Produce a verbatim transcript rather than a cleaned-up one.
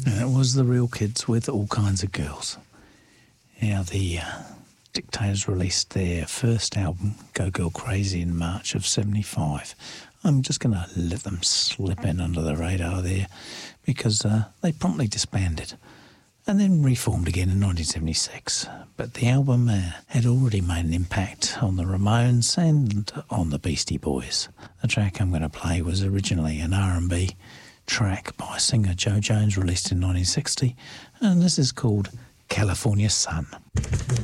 And it was the Real Kids with All Kinds of Girls. Now, the uh, Dictators released their first album, Go Girl Crazy, in March of seventy-five. I'm just going to let them slip in under the radar there because uh, they promptly disbanded and then reformed again in nineteen seventy-six. But the album uh, had already made an impact on the Ramones and on the Beastie Boys. The track I'm going to play was originally an R and B track by singer Joe Jones, released in nineteen sixty, and this is called California Sun.